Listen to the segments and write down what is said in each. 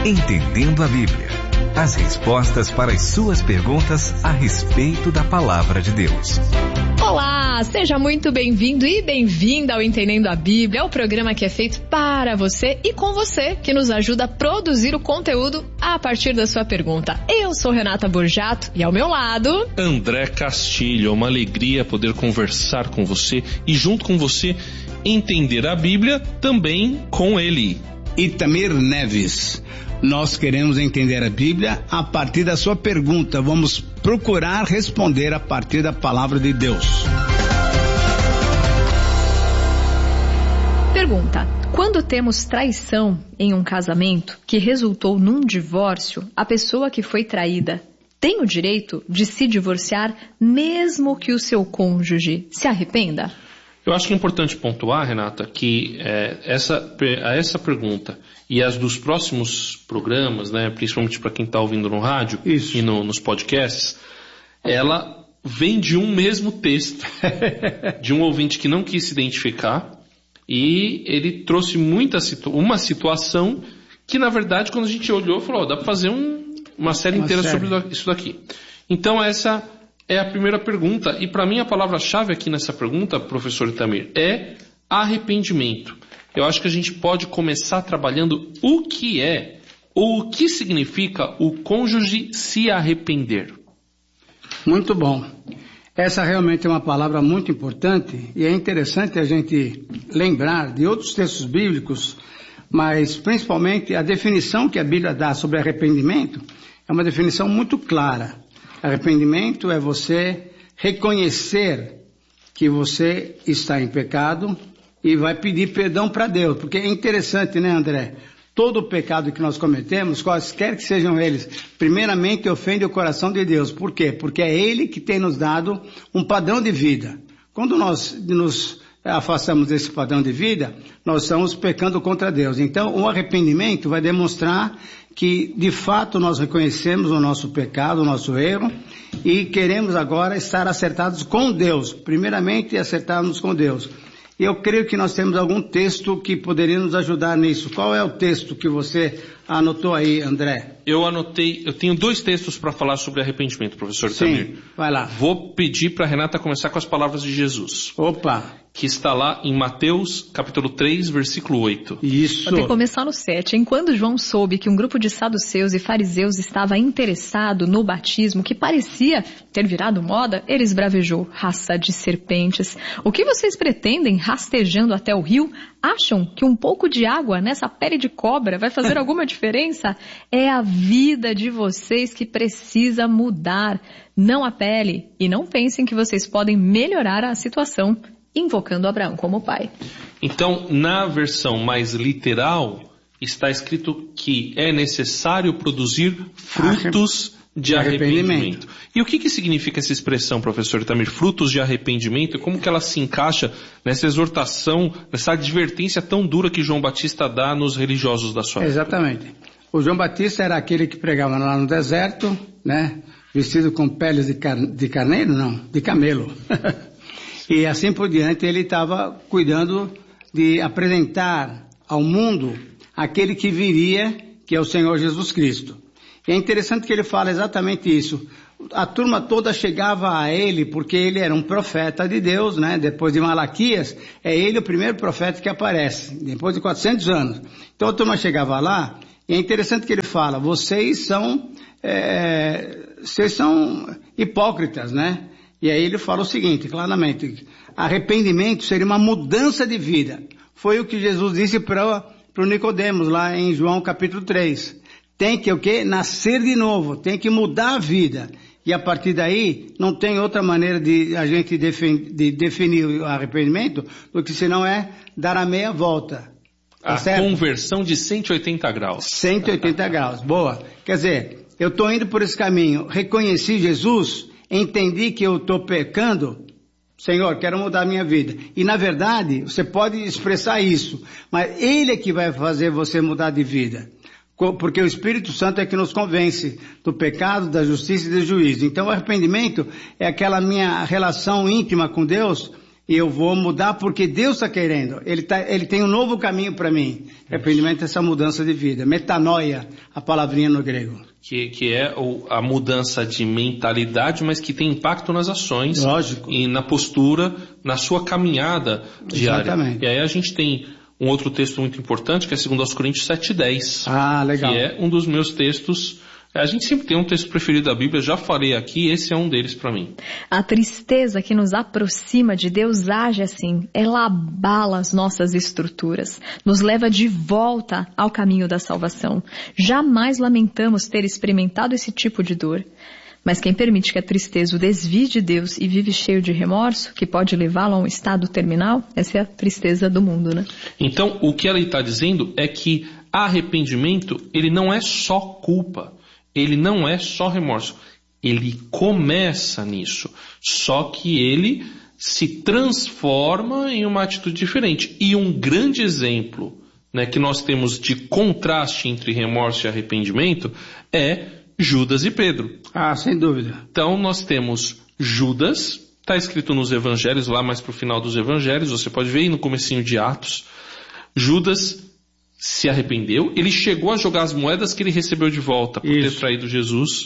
Entendendo a Bíblia. As respostas para as suas perguntas a respeito da Palavra de Deus. Olá, seja muito bem-vindo e bem-vinda ao Entendendo a Bíblia, o programa que é feito para você e com você, que nos ajuda a produzir o conteúdo a partir da sua pergunta. Eu sou Renata Borjato e ao meu lado... André Castilho. É uma alegria poder conversar com você e junto com você entender a Bíblia também com ele. Itamir Neves. Nós queremos entender a Bíblia a partir da sua pergunta. Vamos procurar responder a partir da palavra de Deus. Pergunta: quando temos traição em um casamento que resultou num divórcio, a pessoa que foi traída tem o direito de se divorciar mesmo que o seu cônjuge se arrependa? Eu acho que é importante pontuar, Renata, que essa pergunta e as dos próximos programas, né, principalmente para quem está ouvindo no rádio e nos podcasts, ela vem de um mesmo texto, de um ouvinte que não quis se identificar, e ele trouxe uma situação que, na verdade, quando a gente olhou, falou, dá para fazer uma série inteira sobre isso daqui. Então, essa é a primeira pergunta, e para mim a palavra-chave aqui nessa pergunta, professor Itamir, é arrependimento. Eu acho que a gente pode começar trabalhando o que é, ou o que significa o cônjuge se arrepender. Muito bom. Essa realmente é uma palavra muito importante, e é interessante a gente lembrar de outros textos bíblicos, mas principalmente a definição que a Bíblia dá sobre arrependimento é uma definição muito clara. Arrependimento é você reconhecer que você está em pecado e vai pedir perdão para Deus. Porque é interessante, né, André? Todo o pecado que nós cometemos, quaisquer que sejam eles, primeiramente ofende o coração de Deus. Por quê? Porque é Ele que tem nos dado um padrão de vida. Quando nós nos afastamos desse padrão de vida, nós estamos pecando contra Deus. Então, o arrependimento vai demonstrar que, de fato, nós reconhecemos o nosso pecado, o nosso erro, e queremos agora estar acertados com Deus. Primeiramente, acertarmos com Deus. E eu creio que nós temos algum texto que poderia nos ajudar nisso. Qual é o texto que você anotou aí, André? Eu anotei, eu tenho 2 textos para falar sobre arrependimento, professor Itamir. Sim, vai lá. Vou pedir para a Renata começar com as palavras de Jesus. Opa! Que está lá em Mateus, capítulo 3, versículo 8. Isso. Vou ter que começar no 7. Enquanto João soube que um grupo de saduceus e fariseus estava interessado no batismo, que parecia ter virado moda, ele esbravejou: raça de serpentes, o que vocês pretendem rastejando até o rio? Acham que um pouco de água nessa pele de cobra vai fazer alguma diferença? É a vida de vocês que precisa mudar, não a pele. E não pensem que vocês podem melhorar a situação invocando Abraão como pai. Então, na versão mais literal, está escrito que é necessário produzir frutos de arrependimento. E o que significa essa expressão, professor Itamir, frutos de arrependimento, e como que ela se encaixa nessa exortação, nessa advertência tão dura que João Batista dá nos religiosos da sua época? Exatamente. O João Batista era aquele que pregava lá no deserto, né, vestido com peles de carneiro, não, de camelo. E assim por diante, ele estava cuidando de apresentar ao mundo aquele que viria, que é o Senhor Jesus Cristo. E é interessante que ele fala exatamente isso. A turma toda chegava a ele porque ele era um profeta de Deus, né? Depois de Malaquias, é ele o primeiro profeta que aparece, depois de 400 anos. Então a turma chegava lá, e é interessante que ele fala: vocês são hipócritas, né? E aí ele fala o seguinte, claramente: arrependimento seria uma mudança de vida. Foi o que Jesus disse para o Nicodemos, lá em João capítulo 3. Tem que o quê? Nascer de novo, tem que mudar a vida. E a partir daí, não tem outra maneira de a gente definir o arrependimento do que senão é dar a meia volta. Tá certo? Conversão de 180 graus. 180 graus, boa. Quer dizer, eu estou indo por esse caminho, reconheci Jesus, entendi que eu estou pecando, Senhor, quero mudar a minha vida. E na verdade, você pode expressar isso, mas Ele é que vai fazer você mudar de vida. Porque o Espírito Santo é que nos convence do pecado, da justiça e do juízo. Então o arrependimento é aquela minha relação íntima com Deus, e eu vou mudar porque Deus está querendo. Ele tem um novo caminho para mim. Arrependimento é essa mudança de vida. Metanoia, a palavrinha no grego. Que é a mudança de mentalidade, mas que tem impacto nas ações. Lógico. E na postura, na sua caminhada diária. Exatamente. E aí a gente tem um outro texto muito importante, que é 2 Coríntios 7:10. Ah, legal. Que é um dos meus textos. A gente sempre tem um texto preferido da Bíblia, já falei aqui, esse é um deles para mim. A tristeza que nos aproxima de Deus age assim, ela abala as nossas estruturas, nos leva de volta ao caminho da salvação. Jamais lamentamos ter experimentado esse tipo de dor. Mas quem permite que a tristeza o desvie de Deus e vive cheio de remorso, que pode levá-lo a um estado terminal, essa é a tristeza do mundo, né? Então, o que ela está dizendo é que arrependimento, ele não é só culpa. Ele não é só remorso, ele começa nisso, só que ele se transforma em uma atitude diferente. E um grande exemplo, né, que nós temos de contraste entre remorso e arrependimento é Judas e Pedro. Ah, sem dúvida. Então nós temos Judas, está escrito nos evangelhos, lá mais para o final dos evangelhos, você pode ver aí no comecinho de Atos, Judas se arrependeu, ele chegou a jogar as moedas que ele recebeu de volta por ter traído Jesus,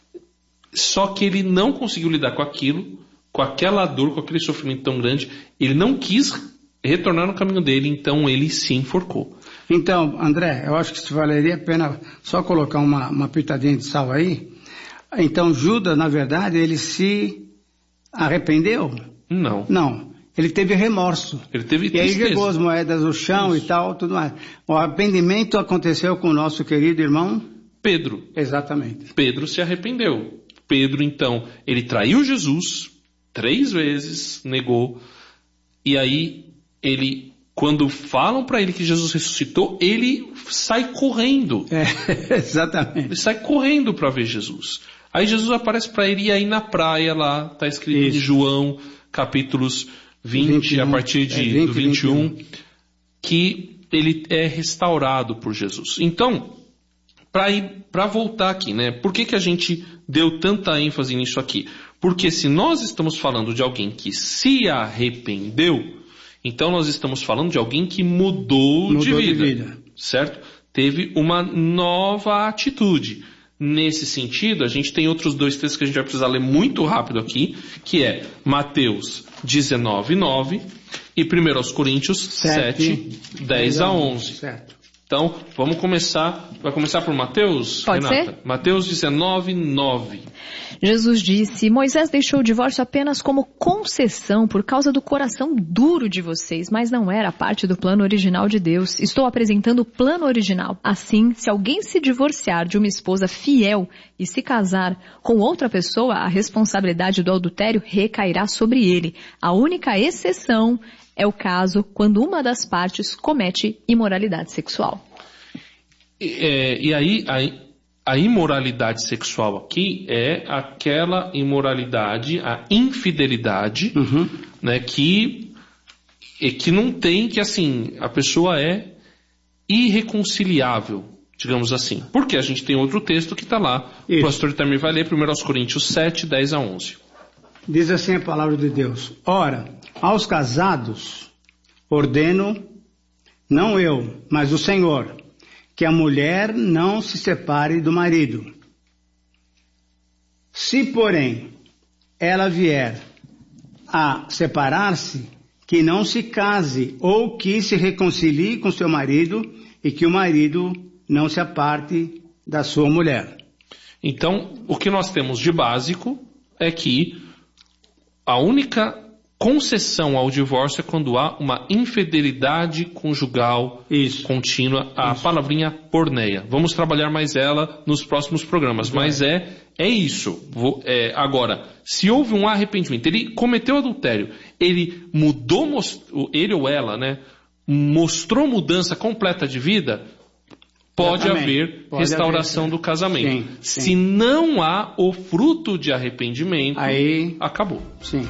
só que ele não conseguiu lidar com aquilo, com aquela dor, com aquele sofrimento tão grande, ele não quis retornar no caminho dele, então ele se enforcou. Então, André, eu acho que isso valeria a pena só colocar uma pitadinha de sal aí. Então, Judas, na verdade, ele se arrependeu? Não. Não. Ele teve remorso. Ele teve tristeza. E aí jogou as moedas no chão Isso. E tal, tudo mais. O arrependimento aconteceu com o nosso querido irmão? Pedro. Exatamente. Pedro se arrependeu. Pedro, então, ele traiu Jesus 3 vezes, negou. E aí, quando falam para ele que Jesus ressuscitou, ele sai correndo. Exatamente. Ele sai correndo para ver Jesus. Aí Jesus aparece para ele e aí na praia lá, está escrito em João, capítulos 20, a partir do 21, que ele é restaurado por Jesus. Então, para voltar aqui, né? Por que a gente deu tanta ênfase nisso aqui? Porque se nós estamos falando de alguém que se arrependeu, então nós estamos falando de alguém que mudou de vida, certo? Teve uma nova atitude. Nesse sentido, a gente tem outros 2 textos que a gente vai precisar ler muito rápido aqui, que é Mateus 19:9 e 1 Coríntios 7, 10 a 11. Certo. Então, vai começar por Mateus, Pode Renata? ser? Mateus 19:9. Jesus disse, Moisés deixou o divórcio apenas como concessão por causa do coração duro de vocês, mas não era parte do plano original de Deus. Estou apresentando o plano original. Assim, se alguém se divorciar de uma esposa fiel e se casar com outra pessoa, a responsabilidade do adultério recairá sobre ele. A única exceção é o caso quando uma das partes comete imoralidade sexual. E aí, a imoralidade sexual aqui é aquela imoralidade, a infidelidade, né, que não tem, que assim, a pessoa é irreconciliável, digamos assim. Porque a gente tem outro texto que está lá, o pastor Itamir vai ler 1 Coríntios 7, 10 a 11. Diz assim a palavra de Deus. Ora, aos casados ordeno, não eu, mas o Senhor, que a mulher não se separe do marido. Se, porém, ela vier a separar-se, que não se case ou que se reconcilie com seu marido e que o marido não se aparte da sua mulher. Então, o que nós temos de básico é que a única concessão ao divórcio é quando há uma infidelidade conjugal contínua, a palavrinha porneia. Vamos trabalhar mais ela nos próximos programas, mas é isso. Agora, se houve um arrependimento, ele cometeu adultério, ele mudou, ele ou ela, né, mostrou mudança completa de vida, pode haver restauração do casamento. Sim. Se não há o fruto de arrependimento, aí acabou. Sim.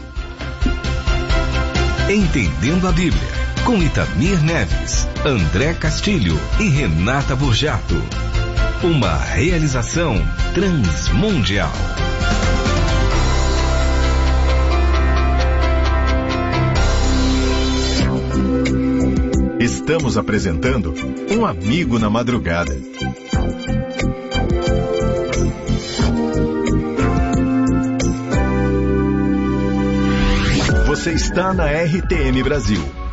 Entendendo a Bíblia, com Itamir Neves, André Castilho e Renata Burjato. Uma realização transmundial. Estamos apresentando Um Amigo na Madrugada. Você está na RTM Brasil.